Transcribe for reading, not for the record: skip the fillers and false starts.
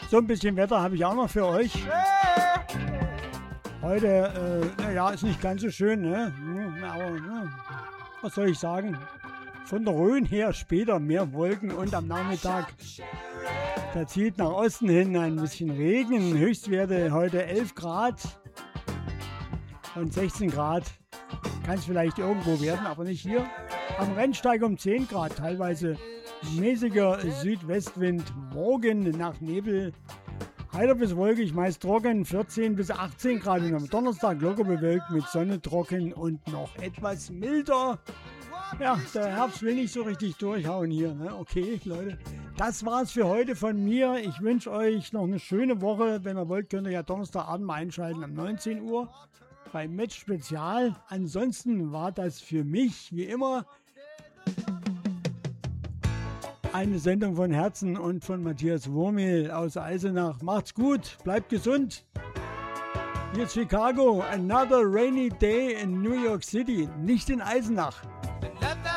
So ein bisschen Wetter habe ich auch noch für euch. Heute, naja, ist nicht ganz so schön, ne? Aber, was soll ich sagen? Von der Rhön her später mehr Wolken und am Nachmittag, da zieht nach Osten hin ein bisschen Regen. Höchstwerte heute 11 Grad und 16 Grad. Kann es vielleicht irgendwo werden, aber nicht hier. Am Rennsteig um 10 Grad, teilweise mäßiger Südwestwind. Morgen nach Nebel heiter bis wolkig, meist trocken, 14 bis 18 Grad. Und am Donnerstag locker bewölkt mit Sonne, trocken und noch etwas milder. Ja, der Herbst will nicht so richtig durchhauen hier, ne? Okay, Leute, das war's für heute von mir. Ich wünsche euch noch eine schöne Woche. Wenn ihr wollt, könnt ihr ja Donnerstagabend mal einschalten um 19 Uhr beim Match Spezial. Ansonsten war das für mich, wie immer, eine Sendung von Herzen und von Matthias Wurmel aus Eisenach. Macht's gut, bleibt gesund. Hier ist Chicago, another rainy day in New York City, nicht in Eisenach. Another